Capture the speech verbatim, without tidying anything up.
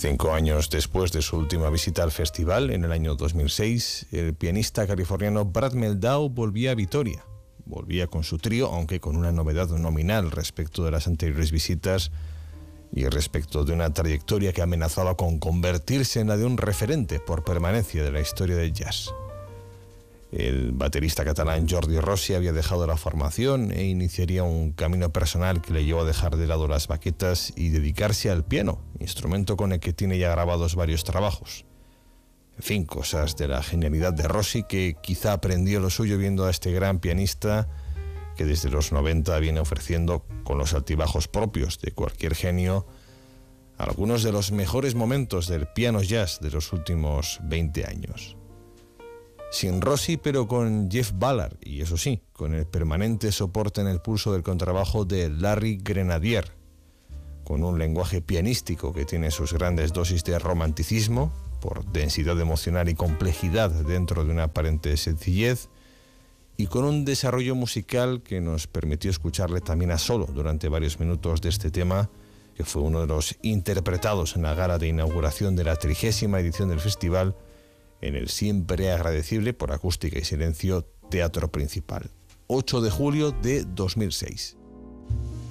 Cinco años después de su última visita al festival, en el año dos mil seis, el pianista californiano Brad Mehldau volvía a Vitoria. Volvía con su trío, aunque con una novedad nominal respecto de las anteriores visitas y respecto de una trayectoria que amenazaba con convertirse en la de un referente por permanencia de la historia del jazz. El baterista catalán Jordi Rossi había dejado la formación e iniciaría un camino personal que le llevó a dejar de lado las baquetas y dedicarse al piano, instrumento con el que tiene ya grabados varios trabajos. En fin, cosas de la genialidad de Rossi, que quizá aprendió lo suyo viendo a este gran pianista que desde los noventa viene ofreciendo, con los altibajos propios de cualquier genio, algunos de los mejores momentos del piano jazz de los últimos veinte años. Sin Rossi, pero con Jeff Ballard, y eso sí, con el permanente soporte en el pulso del contrabajo de Larry Grenadier, con un lenguaje pianístico que tiene sus grandes dosis de romanticismo, por densidad emocional y complejidad dentro de una aparente sencillez, y con un desarrollo musical que nos permitió escucharle también a solo durante varios minutos de este tema, que fue uno de los interpretados en la gala de inauguración de la trigésima edición del festival, en el siempre agradecible por acústica y silencio Teatro Principal, ocho de julio de dos mil seis.